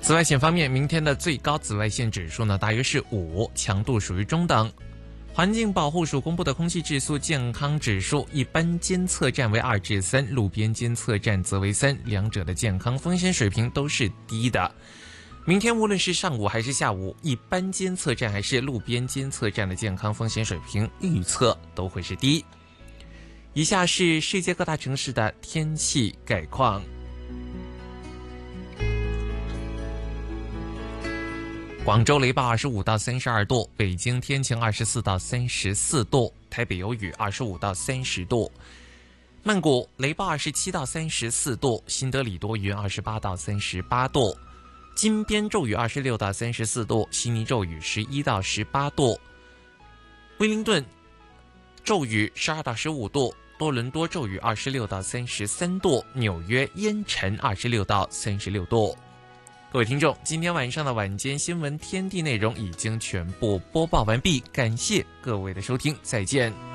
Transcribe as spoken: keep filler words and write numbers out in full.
紫外线方面，明天的最高紫外线指数呢，大约是五，强度属于中等。环境保护署公布的空气质素健康指数，一般监测站为二至三，路边监测站则为三，两者的健康风险水平都是低的。明天无论是上午还是下午，一般监测站还是路边监测站的健康风险水平预测都会是低。以下是世界各大城市的天气概况。广州雷暴二十五到三十二度，北京天晴二十四到三十四度，台北有雨二十五到三十度，曼谷雷暴二十七到三十四度，新德里多云二十八到三十八度，金边骤雨二十六到三十四度，悉尼骤雨十一到十八度，威灵顿骤雨十二到十五度，多伦多骤雨二十六到三十三度，纽约烟尘二十六到三十六度。各位听众，今天晚上的晚间新闻天地内容已经全部播报完毕，感谢各位的收听，再见。